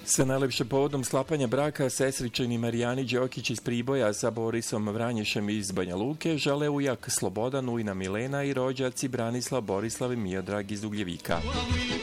Sve najlepše povodom sklapanja braka Sesričani Marijani Đokić iz Priboja sa Borisom Vranješem iz Banja Luke žele ujak Slobodan, ujna Milena i rođaci Branislav, Borislav i Miodrag iz Ugljevika.